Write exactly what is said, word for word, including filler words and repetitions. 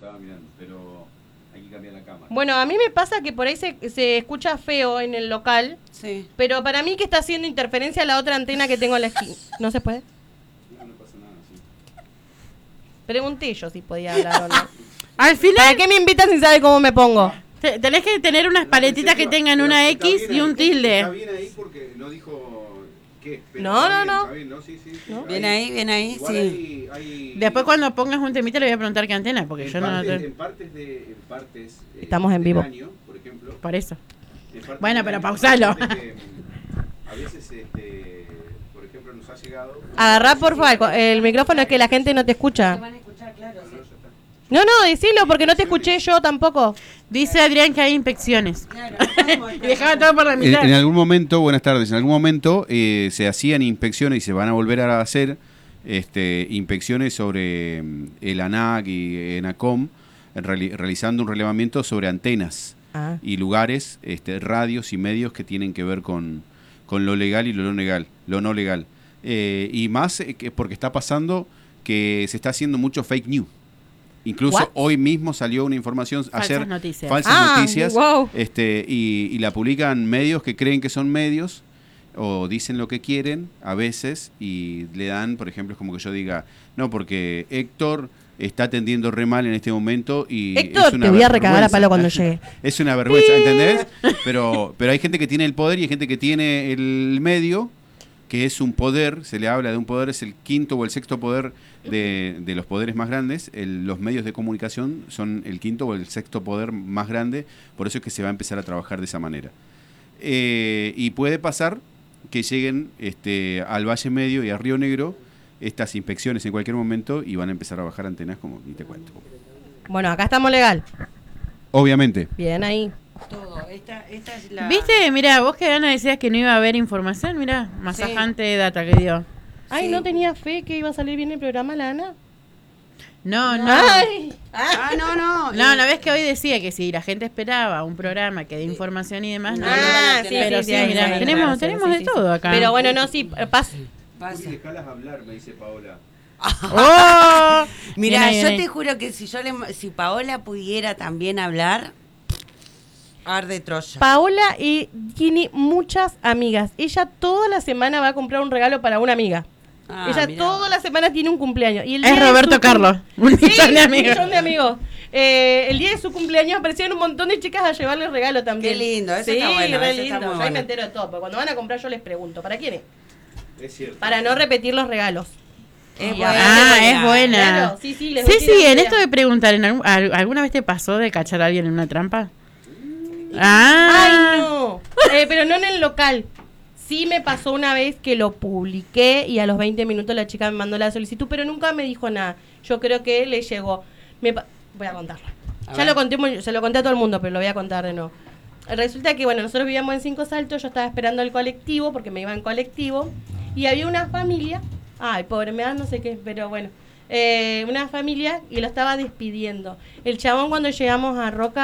estaba mirando, pero hay que cambiar la cámara. Bueno, a mí me pasa que por ahí se, se escucha feo en el local, Sí. pero para mí que está haciendo interferencia la otra antena que tengo en la esquina. ¿No se puede? No, no pasa nada, sí. Pregunté yo si podía hablar o no. Al final, ¿Para qué me invitan si sabe cómo me pongo? te- tenés que tener unas No, paletitas que pero tengan pero una está X bien y un ahí, tilde. Está bien ahí porque no dijo qué. pero No, está no, bien, no. Está bien, ¿no? Sí, sí, sí. ¿No? Bien ahí, bien ahí, Igual sí. hay- hay- Después cuando pongas un temita le voy a preguntar qué antena, porque en yo no... partes, te- en partes de en partes eh, Estamos en del vivo. año, por ejemplo, Por eso. en partes Bueno, del pero año, pausalo. hay gente que, mm, a veces este, por ejemplo nos ha llegado Agarrá por favor el micrófono, es que la gente no te escucha. van a escuchar, claro. No, no, ya está. No, no, decilo porque no te escuché yo tampoco. Dice Adrián que hay inspecciones. Claro. Y dejaba todo por la En, mitad. en algún momento, buenas tardes, en algún momento eh, se hacían inspecciones y se van a volver a hacer este, inspecciones sobre mm, el ANAC y ENACOM, reali- realizando un relevamiento sobre antenas Ah. y lugares, este, radios y medios que tienen que ver con, con lo legal y lo no legal. Lo no legal. Eh, y más eh, que porque está pasando que se está haciendo mucho fake news. Incluso What? hoy mismo salió una información Falsas ayer, noticias. falsas Ah, noticias, wow. este, y, y la publican medios que creen que son medios o dicen lo que quieren a veces y le dan, por ejemplo, es como que yo diga, no, porque Héctor está atendiendo re mal en este momento y Héctor, es una te voy a recagar a vergüenza. palo cuando llegue. Es una vergüenza, ¿entendés? Pero, pero hay gente que tiene el poder y hay gente que tiene el medio, que es un poder, se le habla de un poder, es el quinto o el sexto poder de, de los poderes más grandes. El- los medios de comunicación son el quinto o el sexto poder más grande, por eso es que se va a empezar a trabajar de esa manera. Eh, y puede pasar que lleguen este, al Valle Medio y a Río Negro estas inspecciones en cualquier momento y van a empezar a bajar antenas como ni te cuento. Bueno, acá estamos legal. Obviamente. Bien ahí. Todo. Esta, esta es la... ¿Viste? Mira, vos que Ana decías que no iba a haber información, mira, masajante de data que dio. Ay, Sí. ¿no tenía fe que iba a salir bien el programa, Lana? No, no. Ay. Ah, no, no. No, eh, la vez que hoy decía que si la gente esperaba un programa que dé información y demás, no. Ah, no, sí, pero sí, sí, sí, mira, sí, tenemos, claro, sí, tenemos sí, de sí, todo sí. acá. Pero bueno, no, sí, pasa. pasa. Uy, dejalas hablar, me dice Paola. ¡Oh! Mira, Bien ahí, yo bien ahí. te juro que si yo le, si Paola pudiera también hablar, arde Troya. Paola y tiene muchas amigas. Ella toda la semana va a comprar un regalo para una amiga. Ah, Ella mirá. toda la semana tiene un cumpleaños. Y el Es día de Roberto su cum- Carlos, un Sí, millón de amigos. Un millón de amigos. Eh, el día de su cumpleaños aparecieron un montón de chicas a llevarle regalo también. Qué lindo, eso sí, está bueno, re eso está lindo. muy Yo ahí bueno. me entero de todo, porque cuando van a comprar yo les pregunto, ¿para quién es? Es cierto. Para no repetir los regalos. Es Y buena. Ah, es buena. Claro, sí, sí, les Sí, voy sí, tirando en idea. esto de preguntar, ¿en algún- al- ¿alguna vez te pasó de cachar a alguien en una trampa? Ah, Ay, no. Eh, pero no en el local. Sí me pasó una vez que lo publiqué y a los veinte minutos la chica me mandó la solicitud, pero nunca me dijo nada. Yo creo que le llegó. Me pa- voy a contarlo. A ya ver. lo conté, muy- se lo conté a todo el mundo, pero lo voy a contar de nuevo. Resulta que, bueno, nosotros vivíamos en Cinco Saltos, yo estaba esperando el colectivo, porque me iba en colectivo, y había una familia, ay, pobre, me da no sé qué, pero bueno, eh, una familia, y lo estaba despidiendo. El chabón cuando llegamos a Roca,